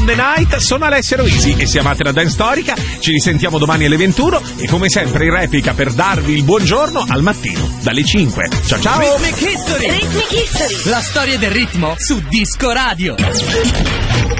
on the Night, sono Alessio Roisi e se amate la dance storica ci risentiamo domani alle 21 e come sempre in replica per darvi il buongiorno al mattino dalle 5. Ciao ciao! Rhythmic History! La storia del ritmo su Disco Radio.